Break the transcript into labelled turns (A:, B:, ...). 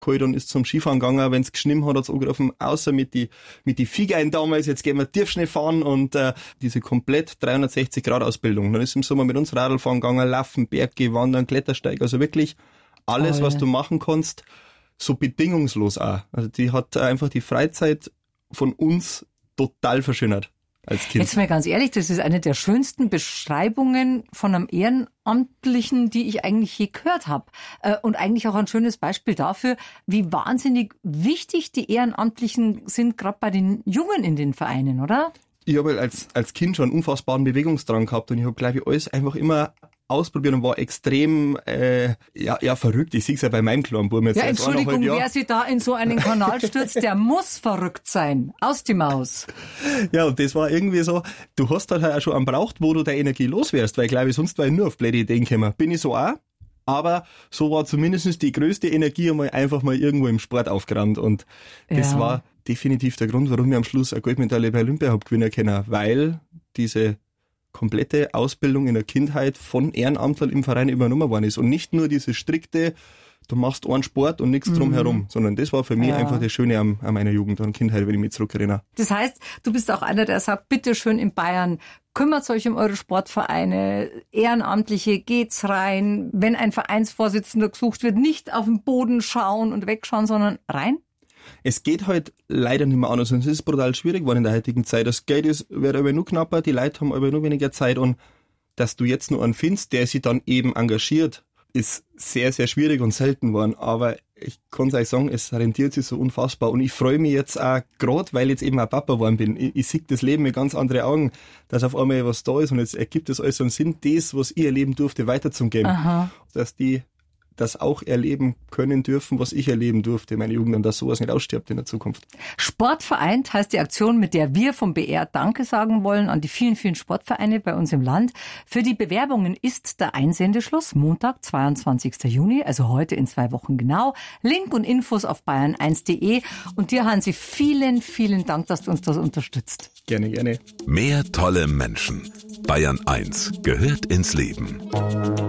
A: geholt und ist zum Skifahren gegangen. Wenn es geschnitten hat, hat es angerufen, außer mit die Viegein damals, jetzt gehen wir Tiefschnee fahren und diese komplett 360-Grad-Ausbildung. Dann ist im Sommer mit uns Radl fahren gegangen, Laufen, Berge, Wandern, Klettersteig, also wirklich alles, was du machen kannst, so bedingungslos auch. Also die hat einfach die Freizeit von uns total verschönert als Kind.
B: Jetzt mal ganz ehrlich, das ist eine der schönsten Beschreibungen von einem Ehrenamtlichen, die ich eigentlich je gehört habe. Und eigentlich auch ein schönes Beispiel dafür, wie wahnsinnig wichtig die Ehrenamtlichen sind, gerade bei den Jungen in den Vereinen, oder?
A: Ich habe als Kind schon einen unfassbaren Bewegungsdrang gehabt und ich habe, glaube ich, alles einfach immer ausprobiert und war extrem verrückt. Ich sehe es ja bei meinem kleinen Buben jetzt.
B: Ja, Entschuldigung, wer sich da in so einen Kanal stürzt, der muss verrückt sein. Aus die Maus.
A: Ja, und das war irgendwie so, du hast halt auch schon einen braucht, wo du deine Energie loswärst, weil, glaube ich, sonst war ich nur auf blöde Ideen gekommen. Bin ich so auch, aber so war zumindest die größte Energie einfach mal irgendwo im Sport aufgerannt und das war definitiv der Grund, warum ich am Schluss eine Goldmedaille bei Olympia habe gewinnen können, weil diese komplette Ausbildung in der Kindheit von Ehrenamtlern im Verein übernommen worden ist und nicht nur diese strikte, du machst einen Sport und nichts drumherum, sondern das war für mich einfach das Schöne an meiner Jugend und Kindheit, wenn ich mich zurückerinnere.
B: Das heißt, du bist auch einer, der sagt, bitte schön in Bayern, kümmert euch um eure Sportvereine, Ehrenamtliche, geht's rein, wenn ein Vereinsvorsitzender gesucht wird, nicht auf den Boden schauen und wegschauen, sondern rein?
A: Es geht halt leider nicht mehr anders und es ist brutal schwierig geworden in der heutigen Zeit. Das Geld wird aber nur knapper, die Leute haben aber nur weniger Zeit und dass du jetzt nur einen findest, der sich dann eben engagiert, ist sehr, sehr schwierig und selten geworden. Aber ich kann es euch sagen, es rentiert sich so unfassbar und ich freue mich jetzt auch, gerade weil ich jetzt eben auch Papa geworden bin, ich sehe das Leben mit ganz anderen Augen, dass auf einmal was da ist und jetzt ergibt es alles so einen Sinn, das, was ich erleben durfte, weiterzugeben.
B: Aha.
A: Dass die das auch erleben können dürfen, was ich erleben durfte in meiner Jugend und dass sowas nicht ausstirbt in der Zukunft.
B: Sportvereint heißt die Aktion, mit der wir vom BR Danke sagen wollen an die vielen, vielen Sportvereine bei uns im Land. Für die Bewerbungen ist der Einsendeschluss Montag, 22. Juni, also heute in 2 Wochen genau. Link und Infos auf bayern1.de. Und dir, Hansi, vielen, vielen Dank, dass du uns das unterstützt.
A: Gerne, gerne.
C: Mehr tolle Menschen. Bayern 1 gehört ins Leben.